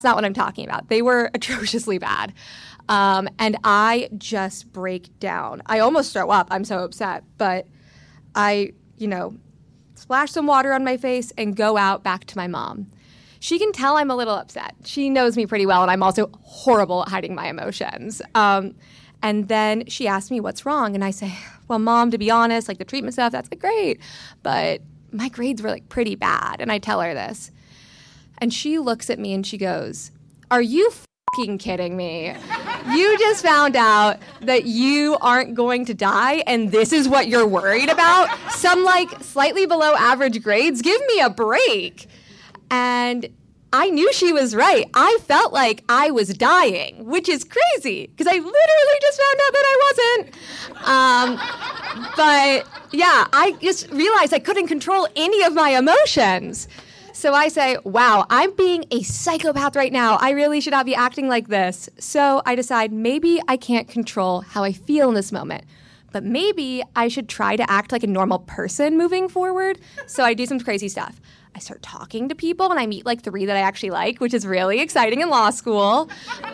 not what I'm talking about. They were atrociously bad. And I just break down. I almost throw up. I'm so upset. But I, splash some water on my face and go out back to my mom. She can tell I'm a little upset. She knows me pretty well, and I'm also horrible at hiding my emotions. And then she asked me what's wrong, and I say, well, Mom, to be honest, the treatment stuff, that's great, but my grades were pretty bad. And I tell her this. And she looks at me and she goes, are you f***ing kidding me? You just found out that you aren't going to die, and this is what you're worried about? Some slightly below average grades? Give me a break. And I knew she was right. I felt like I was dying, which is crazy because I literally just found out that I wasn't. But yeah, I just realized I couldn't control any of my emotions. So I say, wow, I'm being a psychopath right now. I really should not be acting like this. So I decide maybe I can't control how I feel in this moment. But maybe I should try to act like a normal person moving forward. So I do some crazy stuff. I start talking to people, and I meet 3 that I actually like, which is really exciting in law school.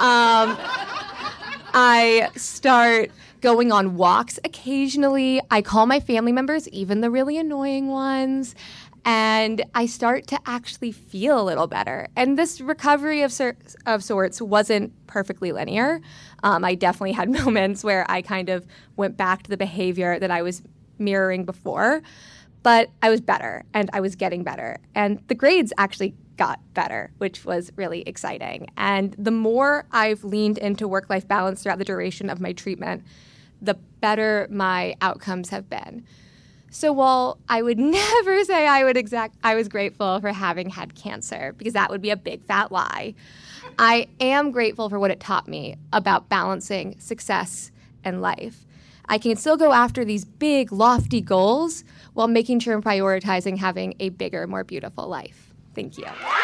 I start going on walks occasionally. I call my family members, even the really annoying ones. And I start to actually feel a little better. And this recovery of sorts wasn't perfectly linear. I definitely had moments where I kind of went back to the behavior that I was mirroring before. But I was better, and I was getting better. And the grades actually got better, which was really exciting. And the more I've leaned into work-life balance throughout the duration of my treatment, the better my outcomes have been. So while I would never say I was grateful for having had cancer, because that would be a big fat lie, I am grateful for what it taught me about balancing success and life. I can still go after these big, lofty goals while making sure I'm prioritizing having a bigger, more beautiful life. Thank you.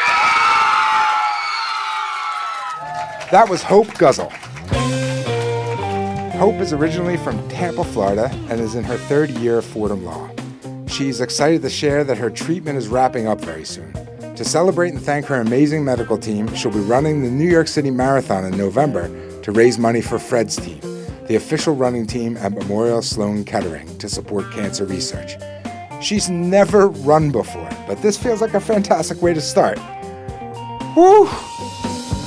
That was Hope Guzzle. Hope is originally from Tampa, Florida, and is in her 3rd year of Fordham Law. She's excited to share that her treatment is wrapping up very soon. To celebrate and thank her amazing medical team, she'll be running the New York City Marathon in November to raise money for Fred's team, the official running team at Memorial Sloan Kettering to support cancer research. She's never run before, but this feels like a fantastic way to start. Woo!